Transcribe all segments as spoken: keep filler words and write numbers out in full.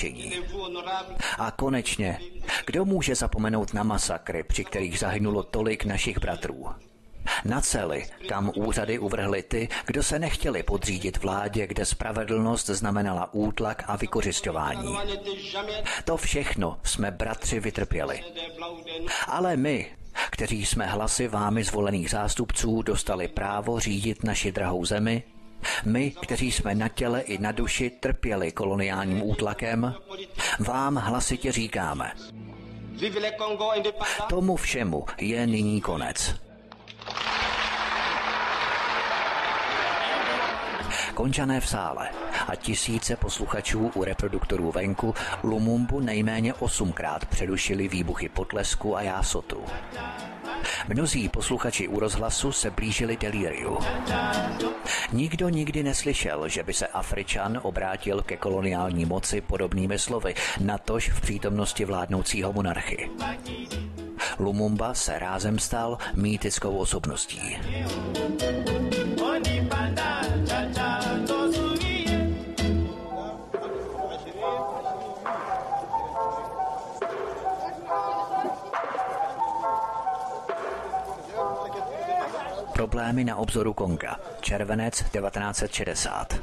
A konečně, kdo může zapomenout na masakry, při kterých zahynulo tolik našich bratrů? Na cely, kam úřady uvrhly ty, kdo se nechtěli podřídit vládě, kde spravedlnost znamenala útlak a vykořisťování. To všechno jsme bratři vytrpěli. Ale my, kteří jsme hlasy vámi zvolených zástupců dostali právo řídit naši drahou zemi, my, kteří jsme na těle i na duši trpěli koloniálním útlakem, vám hlasitě říkáme. Tomu všemu je nyní konec. Končané v sále a tisíce posluchačů u reproduktorů venku Lumumbu nejméně osmkrát přerušili výbuchy potlesku a jásotu. Mnozí posluchači u rozhlasu se blížili delíriu. Nikdo nikdy neslyšel, že by se Afričan obrátil ke koloniální moci podobnými slovy, natož v přítomnosti vládnoucího monarchy. Lumumba se rázem stal mýtickou osobností. Problémy na obzoru Konga. Červenec devatenáct set šedesát.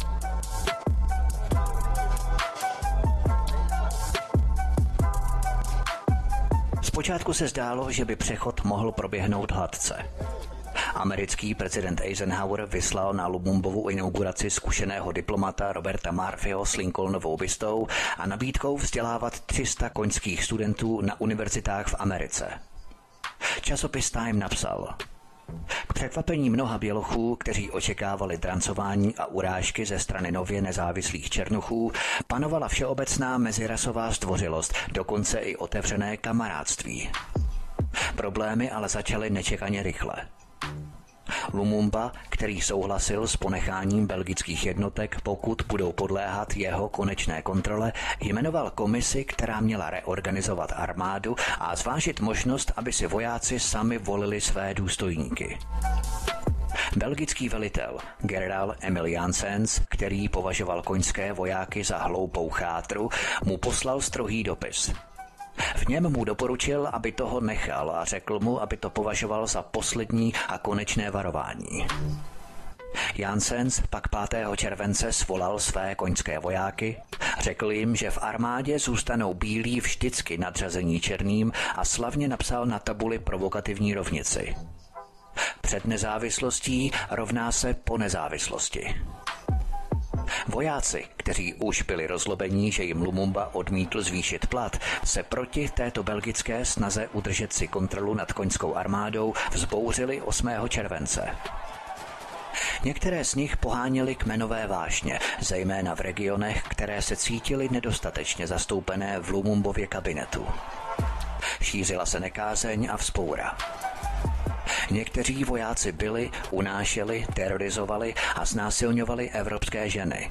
Zpočátku se zdálo, že by přechod mohl proběhnout hladce. Americký prezident Eisenhower vyslal na Lumumbovu inauguraci zkušeného diplomata Roberta Murphyho s Lincolnovou bystou a nabídkou vzdělávat tři sta koňských studentů na univerzitách v Americe. Časopis Time napsal: K překvapení mnoha bělochů, kteří očekávali drancování a urážky ze strany nově nezávislých černochů, panovala všeobecná mezirasová zdvořilost, dokonce i otevřené kamarádství. Problémy ale začaly nečekaně rychle. Lumumba, který souhlasil s ponecháním belgických jednotek, pokud budou podléhat jeho konečné kontrole, jmenoval komisi, která měla reorganizovat armádu a zvážit možnost, aby si vojáci sami volili své důstojníky. Belgický velitel, generál Emil Janssens, který považoval koňské vojáky za hloupou chátru, mu poslal strohý dopis. V něm mu doporučil, aby toho nechal a řekl mu, aby to považoval za poslední a konečné varování. Janssens pak pátého července svolal své koňské vojáky, řekl jim, že v armádě zůstanou bílí vždycky nadřazení černým a slavně napsal na tabuli provokativní rovnici. Před nezávislostí rovná se po nezávislosti. Vojáci, kteří už byli rozlobení, že jim Lumumba odmítl zvýšit plat, se proti této belgické snaze udržet si kontrolu nad koňskou armádou vzbouřili osmého července. Některé z nich poháněly kmenové vášně, zejména v regionech, které se cítily nedostatečně zastoupené v Lumumbově kabinetu. Šířila se nekázeň a vzpoura. Někteří vojáci byli, unášeli, terorizovali a znásilňovali evropské ženy.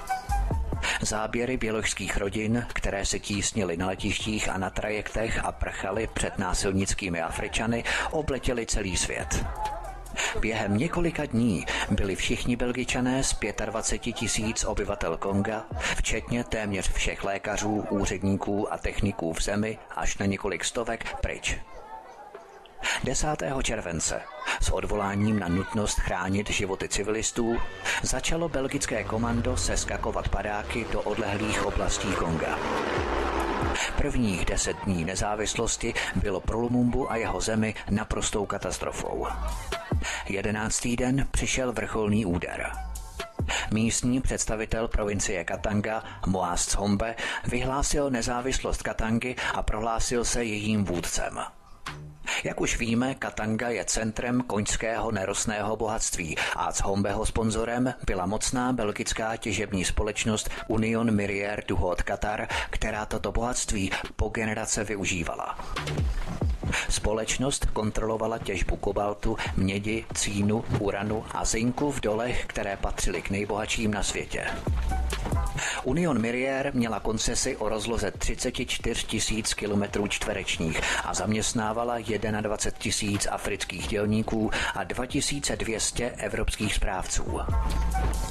Záběry běložských rodin, které se tísnily na letištích a na trajektech a prchali před násilnickými Afričany, obletěly celý svět. Během několika dní byli všichni Belgičané z dvacet pět tisíc obyvatel Konga, včetně téměř všech lékařů, úředníků a techniků v zemi, až na několik stovek pryč. desátého července s odvoláním na nutnost chránit životy civilistů začalo belgické komando seskakovat padáky do odlehlých oblastí Konga. Prvních deset dní nezávislosti bylo pro Lumumbu a jeho zemi naprostou katastrofou. Jedenáctý den přišel vrcholný úder. Místní představitel provincie Katanga Moaz Tsombe vyhlásil nezávislost Katangy a prohlásil se jejím vůdcem. Jak už víme, Katanga je centrem koňského nerostného bohatství a Tsombeho sponzorem byla mocná belgická těžební společnost Union Minière du Haut-Qatar, která toto bohatství po generace využívala. Společnost kontrolovala těžbu kobaltu, mědi, cínu, uranu a zinku v dolech, které patřily k nejbohatším na světě. Union Minière měla koncesi o rozloze třicet čtyři tisíc kilometrů čtverečních a zaměstnávala dvacet jedna tisíc afrických dělníků a dva tisíce dvě stě evropských správců.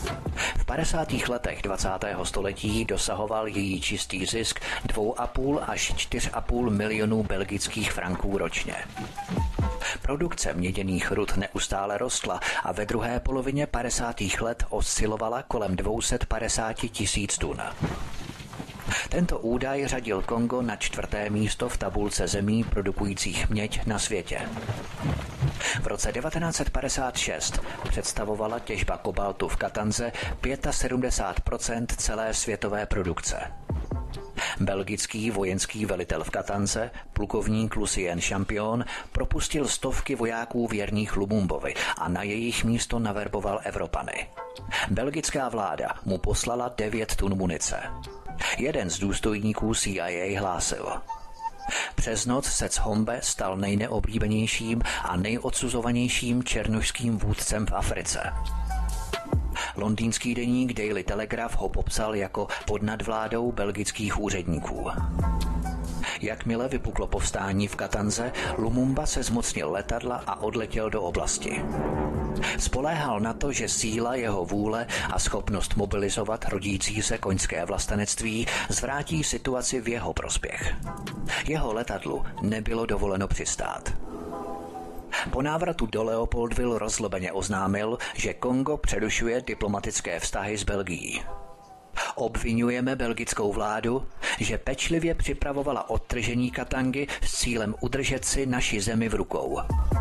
V padesátých letech dvacátého století dosahoval její čistý zisk dva a půl až čtyři a půl milionů belgických franků ročně. Produkce měděných rud neustále rostla a ve druhé polovině padesátých let oscilovala kolem dvě stě padesát tisíc tun. Tento údaj řadil Kongo na čtvrté místo v tabulce zemí produkujících měď na světě. V roce devatenáct set padesát šest představovala těžba kobaltu v Katanze sedmdesát pět procent celé světové produkce. Belgický vojenský velitel v Katanze, plukovník Lucien Champion, propustil stovky vojáků věrných Lumumbovi a na jejich místo naverboval Evropany. Belgická vláda mu poslala devět tun munice. Jeden z důstojníků C I A hlásil: Přes noc se Tshombe stal nejneoblíbenějším a nejodsuzovanějším černošským vůdcem v Africe. Londýnský deník Daily Telegraph ho popsal jako pod nadvládou belgických úředníků. Jakmile vypuklo povstání v Katanze, Lumumba se zmocnil letadla a odletěl do oblasti. Spoléhal na to, že síla jeho vůle a schopnost mobilizovat rodící se koňské vlastenectví zvrátí situaci v jeho prospěch. Jeho letadlu nebylo dovoleno přistát. Po návratu do Leopoldville rozlobeně oznámil, že Kongo přerušuje diplomatické vztahy s Belgií. Obvinujeme belgickou vládu, že pečlivě připravovala odtržení Katangy s cílem udržet si naši zemi v rukou.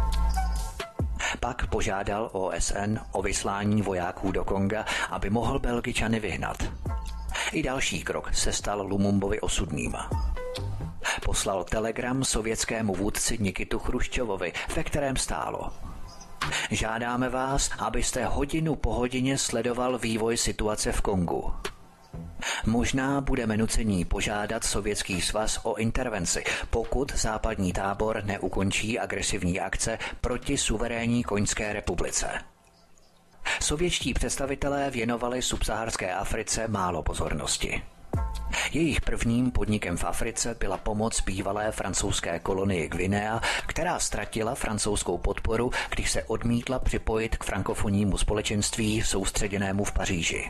Pak požádal O S N o vyslání vojáků do Konga, aby mohl Belgičany vyhnat. I další krok se stal Lumumbovi osudným. Poslal telegram sovětskému vůdci Nikitu Chruščovovi, ve kterém stálo: Žádáme vás, abyste hodinu po hodině sledoval vývoj situace v Kongu. Možná budeme nuceni požádat Sovětský svaz o intervenci, pokud západní tábor neukončí agresivní akce proti suverénní Koňské republice. Sovětští představitelé věnovali subsaharské Africe málo pozornosti. Jejich prvním podnikem v Africe byla pomoc bývalé francouzské kolonii Guinea, která ztratila francouzskou podporu, když se odmítla připojit k frankofonnímu společenství soustředěnému v Paříži.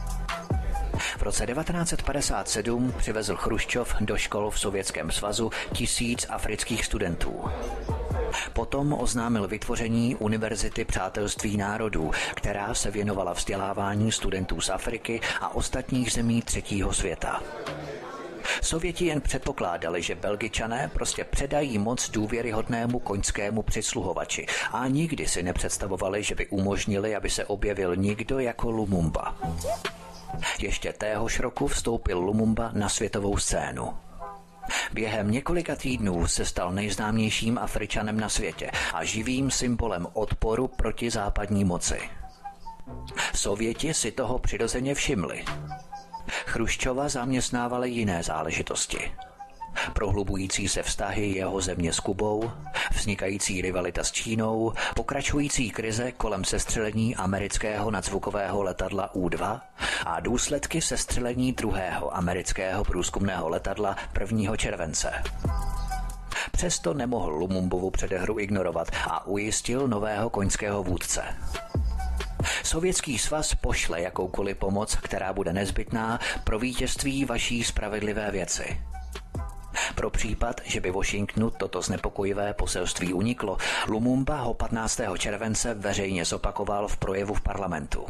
V roce devatenáct set padesát sedm přivezl Chruščov do škol v Sovětském svazu tisíc afrických studentů. Potom oznámil vytvoření Univerzity přátelství národů, která se věnovala vzdělávání studentů z Afriky a ostatních zemí třetího světa. Sověti jen předpokládali, že Belgičané prostě předají moc důvěryhodnému koňskému přisluhovači a nikdy si nepředstavovali, že by umožnili, aby se objevil někdo jako Lumumba. Ještě téhož roku vstoupil Lumumba na světovou scénu. Během několika týdnů se stal nejznámějším Afričanem na světě a živým symbolem odporu proti západní moci. Sověti si toho přirozeně všimli. Chruščova zaměstnávali jiné záležitosti. Prohlubující se vztahy jeho země s Kubou, vznikající rivalita s Čínou, pokračující krize kolem sestřelení amerického nadzvukového letadla U dva a důsledky sestřelení druhého amerického průzkumného letadla prvního července. Přesto nemohl Lumumbovu předehru ignorovat a ujistil nového koňského vůdce. Sovětský svaz pošle jakoukoliv pomoc, která bude nezbytná pro vítězství vaší spravedlivé věci. Pro případ, že by Washingtonu toto znepokojivé poselství uniklo, Lumumba ho patnáctého července veřejně zopakoval v projevu v parlamentu.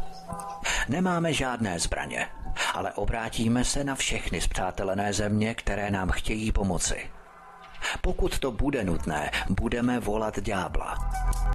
Nemáme žádné zbraně, ale obrátíme se na všechny spřátelené země, které nám chtějí pomoci. Pokud to bude nutné, budeme volat ďábla.